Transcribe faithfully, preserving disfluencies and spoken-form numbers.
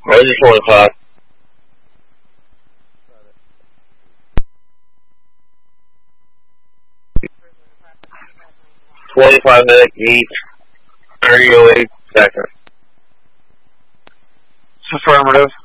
Roger twenty-five. twenty-five minute heat, thirty oh eight seconds. Affirmative.